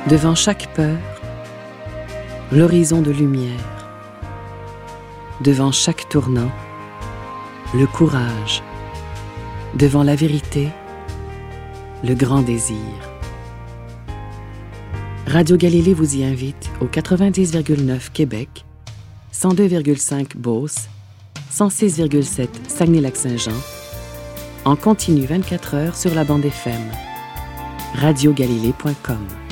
Devant chaque peur, l'horizon de lumière. Devant chaque tournant, le courage. Devant la vérité, le grand désir. Radio Galilée vous y invite au 90,9 Québec, 102,5 Beauce, 106,7 Saguenay-Lac-Saint-Jean, en continu 24 heures sur la bande FM. radiogalilée.com